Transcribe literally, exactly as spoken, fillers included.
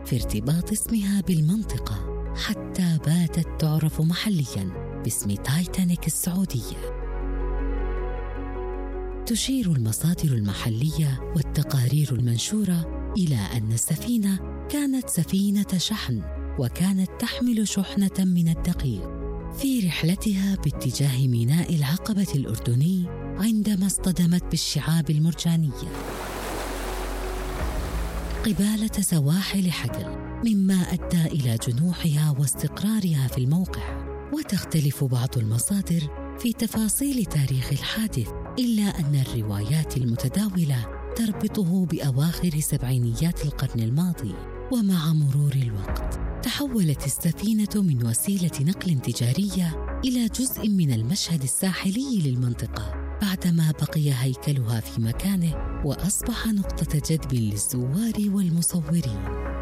في ارتباط اسمها بالمنطقة، حتى باتت تعرف محلياً باسم تايتانيك السعودية. تشير المصادر المحلية والتقارير المنشورة إلى أن السفينة كانت سفينة شحن، وكانت تحمل شحنة من الدقيق في رحلتها باتجاه ميناء العقبة الأردني عندما اصطدمت بالشعاب المرجانية قبالة سواحل حقل، مما أدى إلى جنوحها واستقرارها في الموقع. وتختلف بعض المصادر في تفاصيل تاريخ الحادث، إلا أن الروايات المتداولة تربطه بأواخر سبعينيات القرن الماضي. ومع مرور الوقت تحولت السفينة من وسيلة نقل تجارية إلى جزء من المشهد الساحلي للمنطقة، بعدما بقي هيكلها في مكانه وأصبح نقطة جذب للزوار والمصورين.